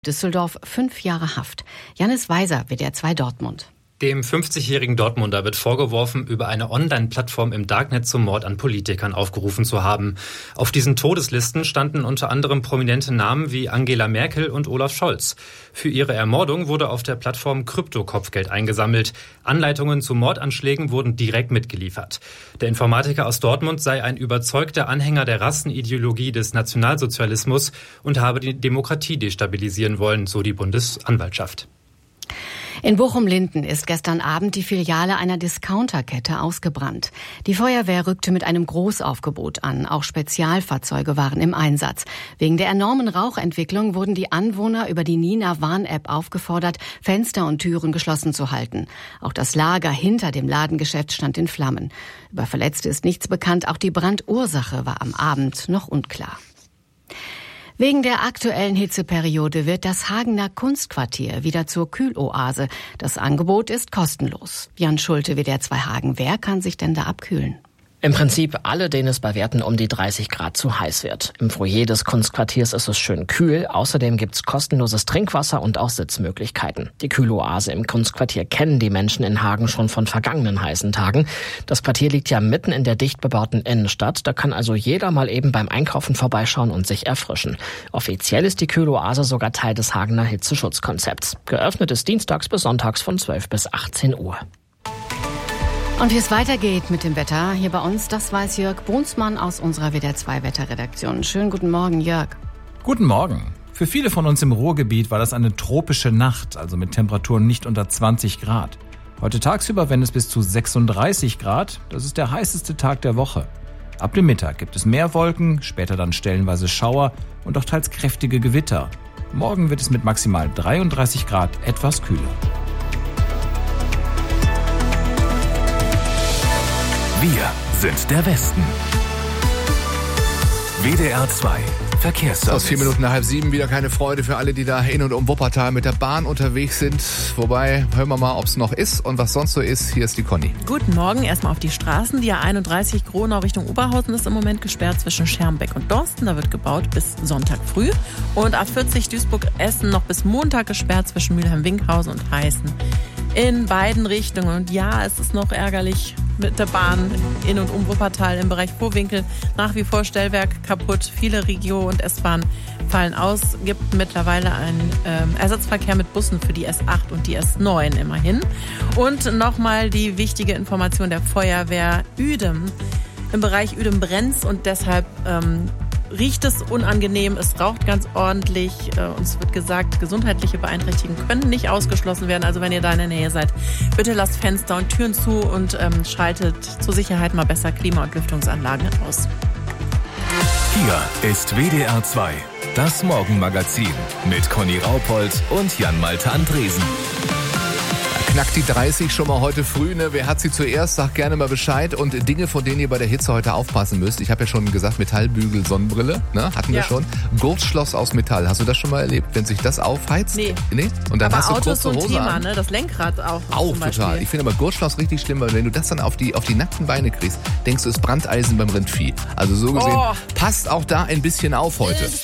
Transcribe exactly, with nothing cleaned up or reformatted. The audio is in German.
Düsseldorf fünf Jahre Haft. Jannis Weiser, W D R zwei Dortmund. Dem fünfzigjährigen Dortmunder wird vorgeworfen, über eine Online-Plattform im Darknet zum Mord an Politikern aufgerufen zu haben. Auf diesen Todeslisten standen unter anderem prominente Namen wie Angela Merkel und Olaf Scholz. Für ihre Ermordung wurde auf der Plattform Krypto-Kopfgeld eingesammelt. Anleitungen zu Mordanschlägen wurden direkt mitgeliefert. Der Informatiker aus Dortmund sei ein überzeugter Anhänger der Rassenideologie des Nationalsozialismus und habe die Demokratie destabilisieren wollen, so die Bundesanwaltschaft. In Bochum-Linden ist gestern Abend die Filiale einer Discounterkette ausgebrannt. Die Feuerwehr rückte mit einem Großaufgebot an. Auch Spezialfahrzeuge waren im Einsatz. Wegen der enormen Rauchentwicklung wurden die Anwohner über die Nina Warn-App aufgefordert, Fenster und Türen geschlossen zu halten. Auch das Lager hinter dem Ladengeschäft stand in Flammen. Über Verletzte ist nichts bekannt. Auch die Brandursache war am Abend noch unklar. Wegen der aktuellen Hitzeperiode wird das Hagener Kunstquartier wieder zur Kühloase. Das Angebot ist kostenlos. Jan Schulte, W D R zwei Hagen. Wer kann sich denn da abkühlen? Im Prinzip alle, denen es bei Werten um die dreißig Grad zu heiß wird. Im Foyer des Kunstquartiers ist es schön kühl. Außerdem gibt's kostenloses Trinkwasser und auch Sitzmöglichkeiten. Die Kühloase im Kunstquartier kennen die Menschen in Hagen schon von vergangenen heißen Tagen. Das Quartier liegt ja mitten in der dicht bebauten Innenstadt. Da kann also jeder mal eben beim Einkaufen vorbeischauen und sich erfrischen. Offiziell ist die Kühloase sogar Teil des Hagener Hitzeschutzkonzepts. Geöffnet ist dienstags bis sonntags von zwölf bis achtzehn Uhr. Und wie es weitergeht mit dem Wetter hier bei uns, das weiß Jörg Brunsmann aus unserer W D R zwei Wetterredaktion. Schönen guten Morgen, Jörg. Guten Morgen. Für viele von uns im Ruhrgebiet war das eine tropische Nacht, also mit Temperaturen nicht unter zwanzig Grad. Heute tagsüber werden es bis zu sechsunddreißig Grad. Das ist der heißeste Tag der Woche. Ab dem Mittag gibt es mehr Wolken, später dann stellenweise Schauer und auch teils kräftige Gewitter. Morgen wird es mit maximal dreiunddreißig Grad etwas kühler. Wir sind der Westen. W D R zwei Verkehrsservice. Aus vier Minuten nach halb sieben wieder keine Freude für alle, die da in und um Wuppertal mit der Bahn unterwegs sind. Wobei, hören wir mal, ob es noch ist und was sonst so ist. Hier ist die Conny. Guten Morgen. Erstmal auf die Straßen. Die A einunddreißig Gronau Richtung Oberhausen ist im Moment gesperrt zwischen Schermbeck und Dorsten. Da wird gebaut bis Sonntag früh. Und A vierzig Duisburg-Essen noch bis Montag gesperrt zwischen Mülheim-Winkhausen und Heißen. In beiden Richtungen. Und ja, es ist noch ärgerlich mit der Bahn in und um Wuppertal im Bereich Vohwinkel. Nach wie vor Stellwerk kaputt. Viele Regio- und S-Bahn fallen aus. Gibt mittlerweile einen ähm, Ersatzverkehr mit Bussen für die S acht und die S neun immerhin. Und nochmal die wichtige Information der Feuerwehr Uedem. Im Bereich Uedem-Brenz und deshalb ähm, riecht es unangenehm, es raucht ganz ordentlich. Uns wird gesagt, gesundheitliche Beeinträchtigungen können nicht ausgeschlossen werden. Also wenn ihr da in der Nähe seid, bitte lasst Fenster und Türen zu und ähm, schaltet zur Sicherheit mal besser Klima- und Lüftungsanlagen aus. Hier ist W D R zwei, das Morgenmagazin mit Conny Raupold und Jan-Malte Andresen. Knackt die dreißig schon mal heute früh, ne? Wer hat sie zuerst? Sagt gerne mal Bescheid. Und Dinge, vor denen ihr bei der Hitze heute aufpassen müsst. Ich habe ja schon gesagt, Metallbügel, Sonnenbrille, ne? Hatten wir ja schon. Gurtschloss aus Metall. Hast du das schon mal erlebt? Wenn sich das aufheizt? Nee. Nee? Und dann aber hast du Auto ist so ein Hose Thema, an. ne? Das Lenkrad auch. Auch total. Ich finde aber Gurtschloss richtig schlimm, weil wenn du das dann auf die, auf die nackten Beine kriegst, denkst du, es ist Brandeisen beim Rindvieh. Also so gesehen, oh. passt auch da ein bisschen auf heute.